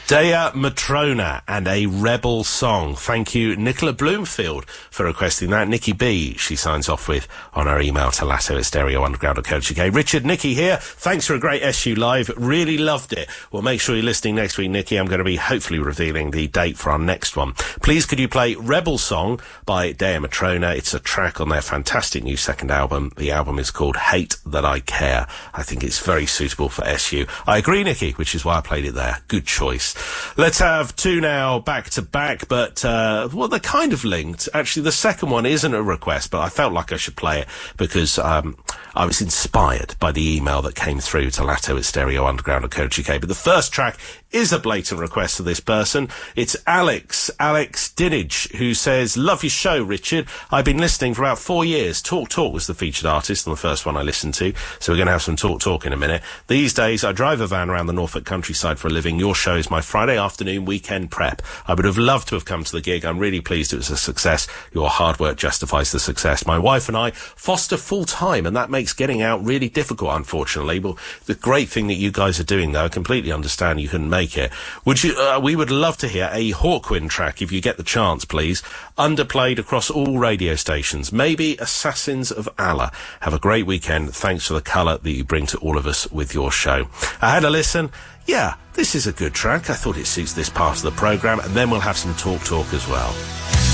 Dea Matrona and a Rebel Song. Thank you, Nicola Bloomfield, for requesting that. Nikki B, she signs off with on her email to lasso@stereounderground.co.uk. Richard, Nikki here. Thanks for a great SU Live. Really loved it. Well, make sure you're listening next week, Nikki. I'm going to be hopefully revealing the date for our next one. Please could you play Rebel Song by Dea Matrona? It's a track on their fantastic new second album. The album is called Hate That I Care. I think it's very suitable for SU. I agree, Nikki, which is why I played it there. Good choice. Let's have two now back to back, but, well, they're kind of linked. Actually, the second one isn't a request, but I felt like I should play it because, I was inspired by the email that came through to lasso@stereounderground.co.uk. But the first track is a blatant request to this person. It's Alex Dinage, who says, love your show, Richard. I've been listening for about 4 years. Talk was the featured artist on the first one I listened to, so we're going to have some Talk in a minute. These days, I drive a van around the Norfolk countryside for a living. Your show is my Friday afternoon weekend prep. I would have loved to have come to the gig. I'm really pleased it was a success. Your hard work justifies the success. My wife and I foster full-time, and that makes getting out really difficult, unfortunately. Well, the great thing that you guys are doing, though, I completely understand you couldn't make it. We would love to hear a Hawkwind track, if you get the chance, please. Underplayed across all radio stations. Maybe Assassins of Allah. Have a great weekend. Thanks for the colour that you bring to all of us with your show. I had a listen. Yeah, this is a good track. I thought it suits this part of the programme, and then we'll have some Talk as well.